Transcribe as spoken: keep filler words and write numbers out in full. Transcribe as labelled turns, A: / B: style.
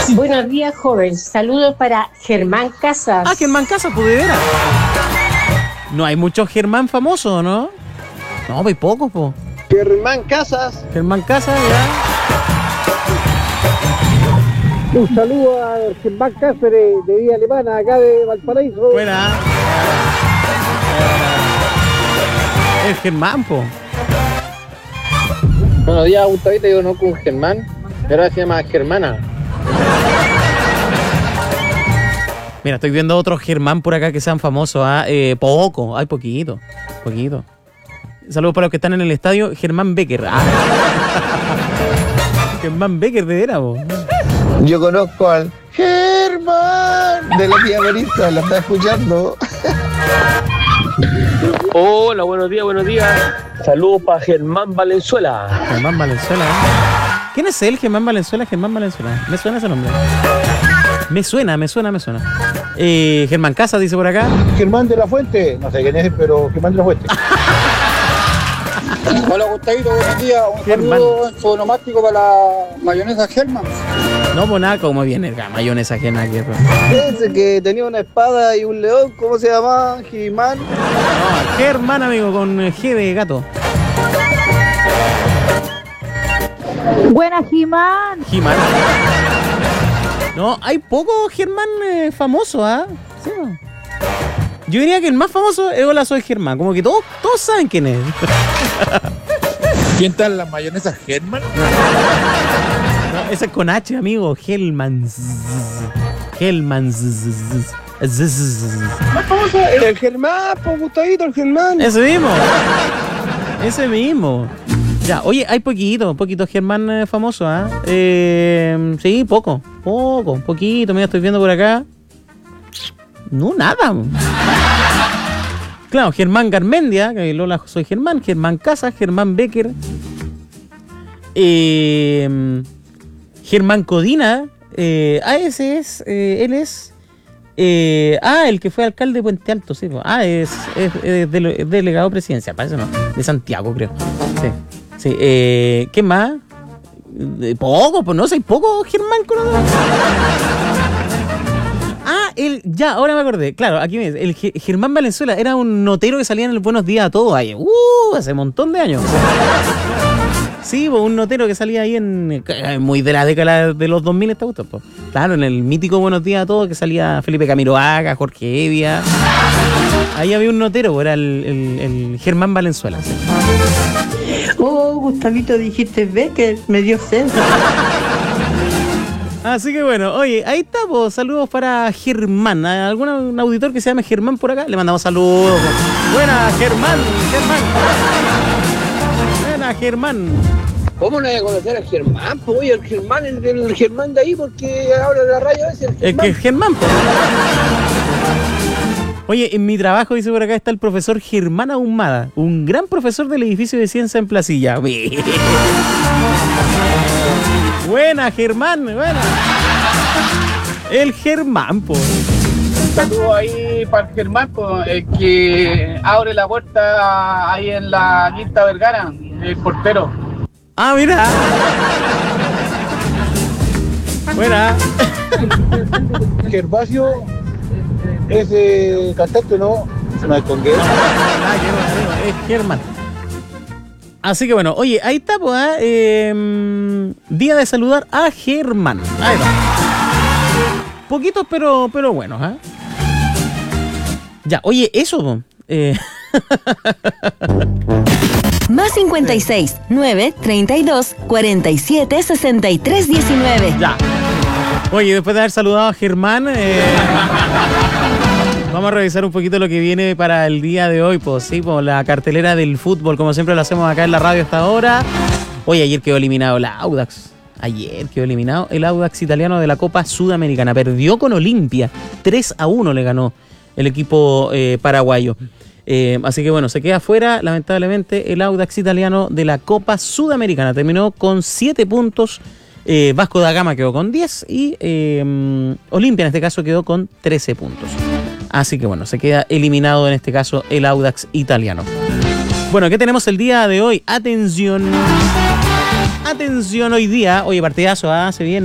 A: Buenos días, joven. Saludos para Germán Casas.
B: Ah, Germán Casas, pues de veras. No hay muchos Germán famosos, ¿no? No, hay pocos, po.
C: Germán Casas.
B: Germán Casas,
C: ya. Un saludo a Germán Cáceres de Vía Alemana, acá de Valparaíso.
B: Buena. Es Germán, po.
C: Buenos días, Gustavito. Yo conozco un Germán, pero ahora se llama Germana.
B: Mira, estoy viendo otros Germán por acá que sean famosos. ¿Ah? Eh, poco, hay poquito, poquito. Saludos para los que están en el estadio. Germán Becker. Ah. Germán Becker, de veras, vos.
D: Yo conozco al Germán de la tía Marisa, la está escuchando.
E: Hola, buenos días, buenos días. Saludos para Germán Valenzuela.
B: Germán Valenzuela, ¿eh? ¿Quién es él? Germán Valenzuela, Germán Valenzuela. Me suena ese nombre. Me suena, me suena, me suena. Eh, Germán Casas dice por acá.
C: Germán de la Fuente. No sé quién es, pero Germán de la Fuente. Hola, Gustavito, buenos días. Un
B: Germán.
C: saludo fonomático para la mayonesa Germán.
B: No, pues nada, como viene la mayonesa Germán.
C: Ese que tenía una espada y un león, ¿cómo se llamaba? Jimán.
B: No, Germán, amigo, con G de gato.
F: Buena, Jimán.
B: Jimán. No, hay poco Germán eh, famoso, ¿ah? ¿eh? Sí. Yo diría que el más famoso es Hola, soy Germán. Como que todos, todos saben quién es.
G: ¿Quién está en la mayonesa Germán?
B: No, ese es con H, amigo. Hellman. Hellman.
C: Más famoso, el Germán, pues Gustavito, el Germán.
B: Ese mismo. Ese mismo. Ya, oye, hay poquito, poquito Germán eh, famoso, ¿ah? ¿eh? Eh, sí, poco, poco, poquito. Mira, estoy viendo por acá. No, nada. Claro, Germán Garmendia, que Lola, soy Germán. Germán Casas, Germán Becker. Eh, Germán Codina. Eh, ah, ese es, eh, él es... Eh, ah, el que fue alcalde de Puente Alto, sí. Ah, es, es, es dele, delegado presidencial, parece no. De Santiago, creo. Sí. Sí, eh, ¿qué más? Poco, pues no sé, poco Germán conocido. Ah, el, ya, ahora me acordé. Claro, aquí me dice, el G- Germán Valenzuela era un notero que salía en el Buenos Días a Todos ahí. Uh, hace un montón de años. Sí, pues un notero que salía ahí en... Muy de la década de los dos mil esta gusto, pues. Claro, en el mítico Buenos Días a Todos que salía Felipe Camiroaga, Jorge Evia. Ahí había un notero, pues, era el, el, el Germán Valenzuela. ¿Sí?
H: Oh, Gustavito, dijiste Becker, me dio sed.
B: Así que bueno, oye, ahí está, pues, saludos para Germán. ¿Algún un auditor que se llame Germán por acá? Le mandamos saludos. Buena, Germán, Germán. Buena, Germán.
C: ¿Cómo no hay que conocer a Germán? Pues oye, el Germán, el, el Germán de ahí, porque habla de la radio ese, el Germán.
B: El que es Germán, pues. Oye, en mi trabajo, dice por acá, está el profesor Germán Ahumada, un gran profesor del edificio de ciencia en Placilla. Buena, Germán, buena. El Germán, po.
C: Un saludo ahí para el Germán, pues, el que abre la puerta ahí en la Quinta Vergara, el portero.
B: Ah, mira. Buena.
C: Gervasio, ese cantante, ¿no? Se me escondió.
B: Ah, qué bueno, es Germán. Así que bueno, oye, ahí está, pues, ¿eh? Eh, día de saludar a Germán. Ahí va. Poquitos, pero, pero buenos, ¿eh? Ya, oye, eso, eh...
I: Más cincuenta y seis, nueve, treinta y dos, cuarenta y siete, sesenta y tres, diecinueve.
B: Ya. Oye, después de haber saludado a Germán, eh, vamos a revisar un poquito lo que viene para el día de hoy, pues sí, pues la cartelera del fútbol, como siempre lo hacemos acá en la radio hasta ahora. Oye, ayer quedó eliminado la Audax. Ayer quedó eliminado el Audax italiano de la Copa Sudamericana. Perdió con Olimpia. tres a uno le ganó el equipo eh, paraguayo. Eh, así que bueno, se queda fuera, lamentablemente, el Audax italiano de la Copa Sudamericana. Terminó con siete puntos. Eh, Vasco da Gama quedó con diez y eh, Olimpia en este caso quedó con trece puntos. Así que bueno, se queda eliminado en este caso el Audax italiano. Bueno, ¿qué tenemos el día de hoy? Atención. Atención hoy día. Oye, partidazo, ¿ah? Se viene.